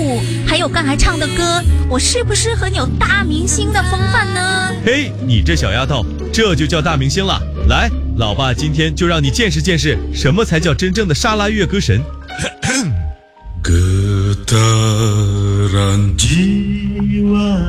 舞，还有刚才唱的歌，我是不是很有大明星的风范呢？ 嘿，你这小丫头，这就叫大明星了。来，老爸今天就让你见识见识，什么才叫真正的沙拉越歌神。 Getaran jiwa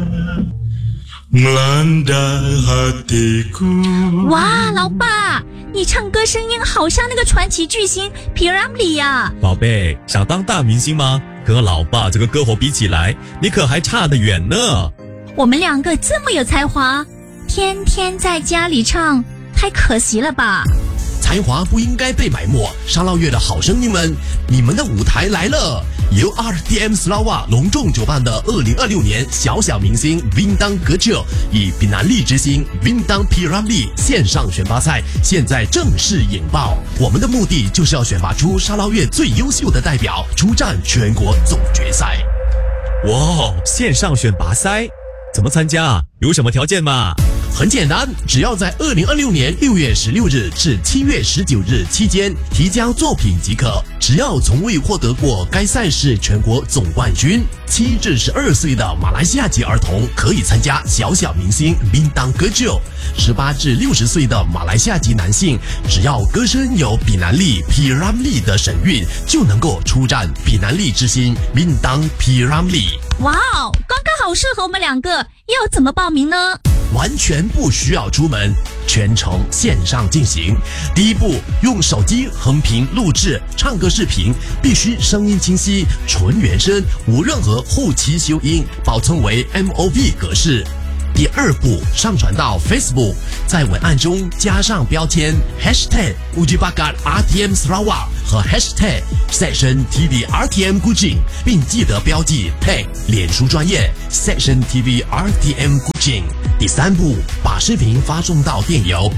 melanda hatiku。 哇，老爸，你唱歌声音好像那个传奇巨星 P.Ramlee 呀！ 宝贝，想当大明星吗？和老爸这个歌喉比起来，你可还差得远呢。 我们两个这么有才华，天天在家里唱，太可惜了吧？ 才华不应该被埋没，沙捞越的好声音们，你们的舞台来了！由 RTM Sarawak 隆重主办的2026年小小明星 Bintang Kecil 与比南利之星 Bintang P.Ramlee 线上选拔赛现在正式引爆。我们的目的就是要选拔出沙捞越最优秀的代表，出战全国总决赛。 哇，线上选拔赛怎么参加？有什么条件吗？ 很简单，只要在2026年6月16日至7月19日期间提交作品即可。只要从未获得过该赛事全国总冠军，7至12岁的马来西亚籍儿童可以参加小小明星 Bintang Kecil。18至60岁的马来西亚籍男性，只要歌声有比南利 P.Ramlee 的神韵，就能够出战比南利之星 Bintang P.Ramlee。 哇哦，刚刚好适合我们两个，要怎么报名呢？ 完全不需要出门，全程线上进行。第一步，用手机横屏录制唱歌视频，必须声音清晰、纯原声，无任何后期修音，保存为 MOV 格式。第二步，上传到 Facebook， 在文案中加上标签 #UjiBakat_RTM_Sarawak 和 #SectionTV_RTM_Kuching， 并记得标记 tag 脸书专业 SectionTV_RTM_Kuching。第三步，把视频发送到电邮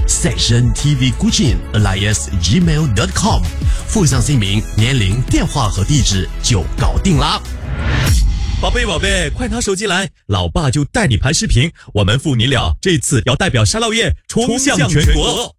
sectiontvkuching@gmail.com， 附上姓名、年龄、电话和地址就搞定啦。 宝贝，快拿手机来，老爸就带你拍视频，我们父女俩这次要代表沙捞越冲向全国。